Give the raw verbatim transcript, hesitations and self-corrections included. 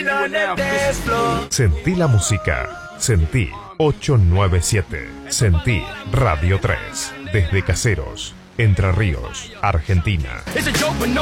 Sentí la música. Sentí ochocientos noventa y siete. Sentí Radio tres. Desde Caseros, Entre Ríos, Argentina.